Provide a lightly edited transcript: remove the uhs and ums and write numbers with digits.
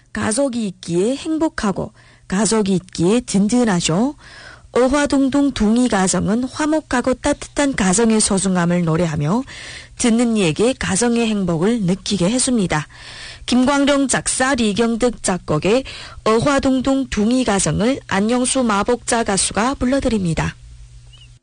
가족이 있기에 행복하고 가족이 있기에 든든하죠. 어화동동 둥이 가정은 화목하고 따뜻한 가정의 소중함을 노래하며 듣는 이에게 가정의 행복을 느끼게 해줍니다. 김광룡 작사 리경득 작곡의 어화동동 둥이 가정을 안영수 마복자 가수가 불러드립니다.